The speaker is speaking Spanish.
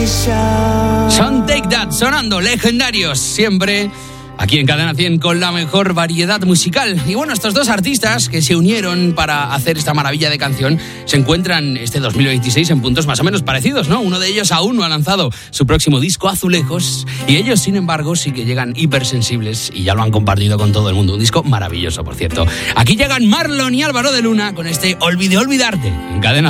Son Take That, sonando legendarios, siempre aquí en Cadena 100 con la mejor variedad musical. Y bueno, estos dos artistas que se unieron para hacer esta maravilla de canción se encuentran este 2026 en puntos más o menos parecidos, ¿no? Uno de ellos aún no ha lanzado su próximo disco, Azulejos, y ellos, sin embargo, sí que llegan hipersensibles y ya lo han compartido con todo el mundo. Un disco maravilloso, por cierto. Aquí llegan Marlon y Álvaro de Luna con este Olvidé Olvidarte en Cadena